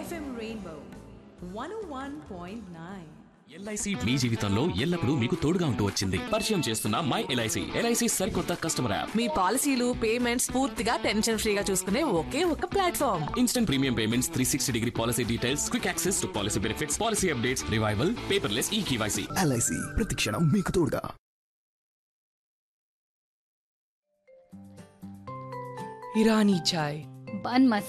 FM Rainbow 101.9. LIC మీ జీవితంలో ఎల్లప్పుడూ మీకు తోడుగా ఉంటూ వచ్చింది. పరిచయం చేస్తున్న మై ఎల్ఐసి. ఎల్ఐసి సరికొత్త కస్టమర్ యాప్. మీ పాలసీలు పేమెంట్స్ పూర్తిగా టెన్షన్ ఫ్రీగా చూసుకునే ఒకే ఒక platform. Instant premium payments, 360-degree policy details, quick access to policy benefits, policy updates, revival, paperless eKYC. LIC ప్రతిక్షణం మీకు తోడుగా. ईरानी चाय, बन मसाला।